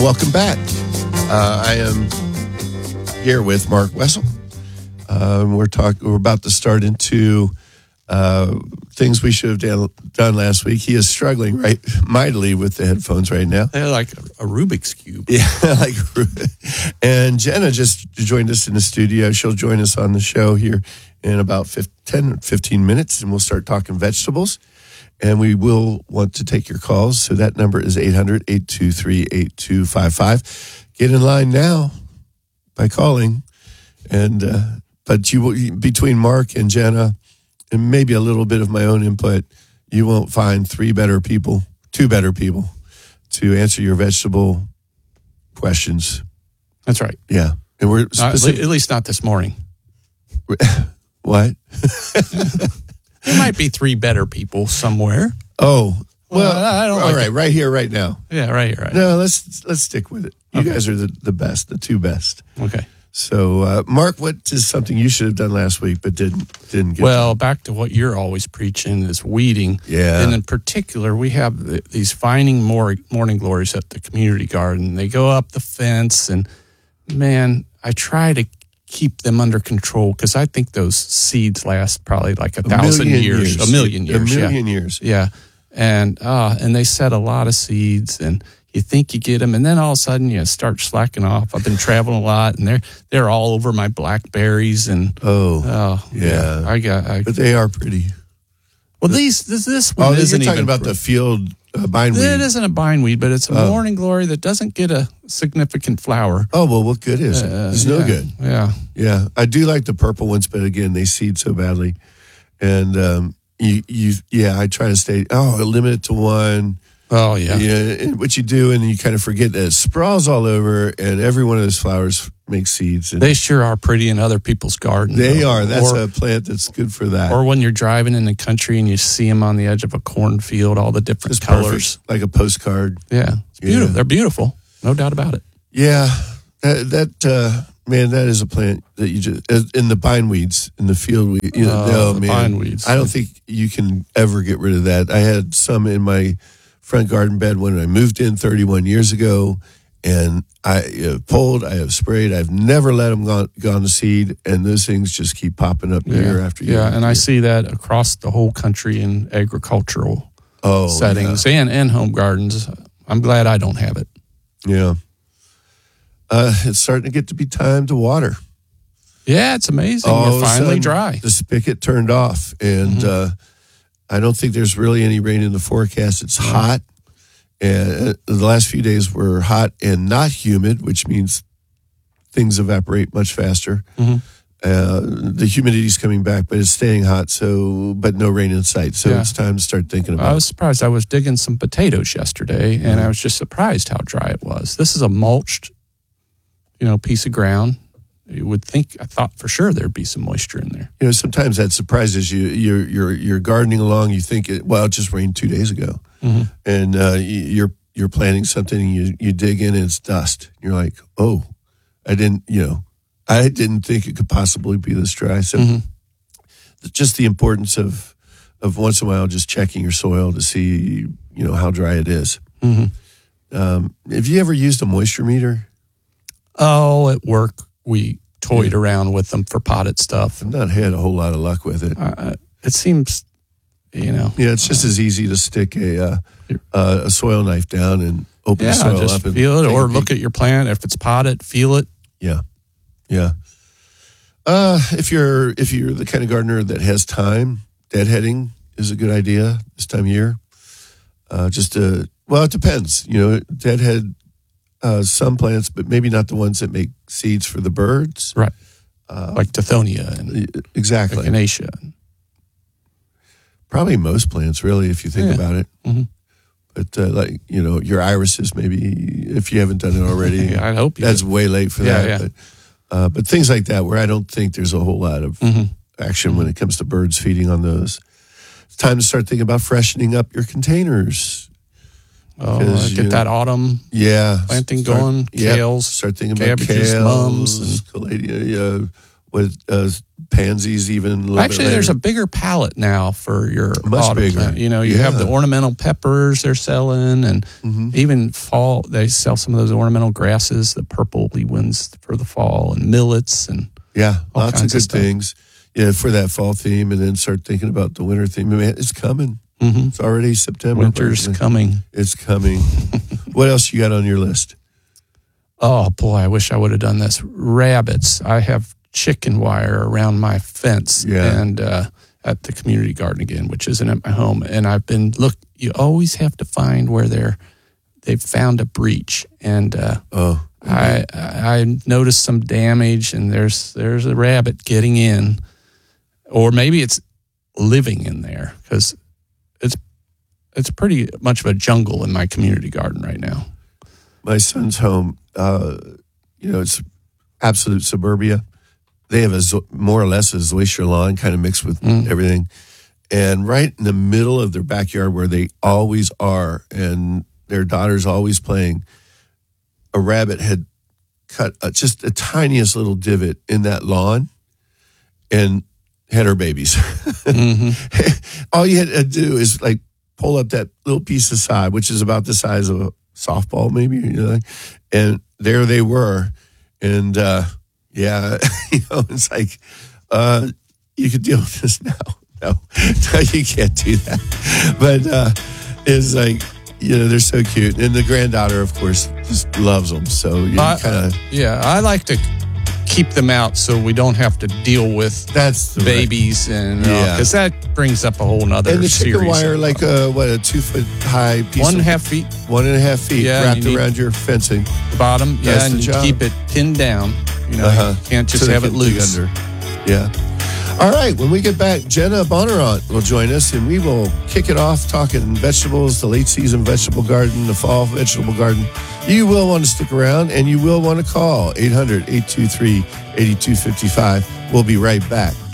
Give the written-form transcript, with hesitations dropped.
welcome back. I am here with Mark Wessel. We're about to start into things we should have done last week. He is struggling mightily with the headphones right now. They're like a Rubik's Cube. Yeah, and Jenna just joined us in the studio. She'll join us on the show here in about 15 minutes, and we'll start talking vegetables. And we will want to take your calls. So that number is 800-823-8255. Get in line now by calling. And but between Mark and Jenna, and maybe a little bit of my own input, you won't find two better people to answer your vegetable questions. That's right. Yeah. And we're at least not this morning. What? There might be three better people somewhere. Oh, well, I don't all right, right here, right now. Yeah, right here. Right. No, let's stick with it. You guys are the best, the two best. Okay. So, Mark, what is something you should have done last week but didn't get? Well, back to what you're always preaching is weeding. Yeah. And in particular, we have these finding morning glories at the community garden. They go up the fence, and man, I try to keep them under control because I think those seeds last probably like 1,000 years. A million years. Yeah. And they set a lot of seeds, and you think you get them, and then all of a sudden you start slacking off. I've been traveling a lot, and they're all over my blackberries, and but they are pretty. Well, this one isn't you're talking even about the field bindweed. It isn't a bindweed, but it's a morning glory that doesn't get a significant flower. Oh, well, what good is it? It's no good. Yeah. Yeah. I do like the purple ones, but again, they seed so badly. And I try to limit it to one. Oh, yeah. Yeah, what you do, and you kind of forget that it sprawls all over, and every one of those flowers makes seeds. And they sure are pretty in other people's gardens. They are. That's a plant that's good for that. Or when you're driving in the country and you see them on the edge of a cornfield, all the different colors. Perfect, like a postcard. Yeah. It's beautiful. Yeah. They're beautiful. No doubt about it. Yeah. Man, that is a plant that you just, in the bindweeds, in the field weed. Bindweeds. I don't think you can ever get rid of that. I had some in my front garden bed when I moved in 31 years ago, and I have pulled, I have sprayed, I've never let them gone to seed, and those things just keep popping up year after year. Yeah, and I see that across the whole country in agricultural settings and home gardens. I'm glad I don't have it. Yeah. It's starting to get to be time to water. Yeah, it's amazing. We're finally dry. The spigot turned off, and I don't think there's really any rain in the forecast. It's hot, and the last few days were hot and not humid, which means things evaporate much faster. Mm-hmm. The humidity's coming back, but it's staying hot. But no rain in sight. So it's time to start thinking about it. I was surprised. I was digging some potatoes yesterday, and I was just surprised how dry it was. This is a mulched, piece of ground. I thought for sure there'd be some moisture in there. Sometimes that surprises you. You're gardening along. You think it just rained 2 days ago, and you're planting something. And you dig in and it's dust. You're like, oh, I didn't think it could possibly be this dry. So, just the importance of once in a while just checking your soil to see how dry it is. Have you ever used a moisture meter? Oh, at work we toyed around with them for potted stuff. I've not had a whole lot of luck with it. It seems, Yeah, it's just as easy to stick a soil knife down and open the soil just up and feel it, or look at your plant. If it's potted, feel it. Yeah. If you're the kind of gardener that has time, deadheading is a good idea this time of year. It depends. Deadhead some plants, but maybe not the ones that make seeds for the birds. Right. Like Tithonia and exactly Echinacea. Probably most plants, really, if you think about it. Mm-hmm. But your irises, maybe if you haven't done it already. I hope that's way late for that. Yeah. But things like that, where I don't think there's a whole lot of action when it comes to birds feeding on those. It's time to start thinking about freshening up your contains. Get that autumn planting going. Kales. Start thinking cabbages, about kales, mums, caladium, pansies even a little Actually, bit there's a later. bigger palette now for your Much autumn bigger. plant. You know, you Yeah. have the ornamental peppers they're selling, and even fall, they sell some of those ornamental grasses, the purpley ones for the fall, and millets, and Yeah, all lots of kinds of good stuff. things. Yeah, for that fall theme, and then start thinking about the winter theme. I mean, it's coming. Mhm. It's already September. Winter's but coming. It's coming. What else you got on your list? Oh boy, I wish I would have done this. Rabbits. I have chicken wire around my fence, Yeah. and at the community garden again, which isn't at my home. And I've been You always have to find where they've found a breach, and I noticed some damage, and there's a rabbit getting in, or maybe it's living in there, because it's pretty much of a jungle in my community garden right now. My son's home, it's absolute suburbia. They have more or less a zoysia lawn kind of mixed with everything. And right in the middle of their backyard where they always are, and their daughter's always playing, a rabbit had cut just the tiniest little divot in that lawn and had her babies. All you had to do is like pull up that little piece of sod, which is about the size of a softball maybe, and there they were. And it's like, you could deal with this now. No, you can't do that. But it's like, they're so cute. And the granddaughter, of course, just loves them. So you kind of... I like to keep them out so we don't have to deal with That's the babies, and because that brings up a whole nother And the series. chicken wire, like a 2 foot high piece 1.5 feet 1.5 feet wrapped you around your fencing. the bottom, That's and the you job. keep it pinned down. You can't just So they have it can dig loose. under. Yeah. All right. When we get back, Jenna Bonnarant will join us, and we will kick it off talking vegetables, the late season vegetable garden, the fall vegetable garden. You will want to stick around, and you will want to call 800-823-8255. We'll be right back.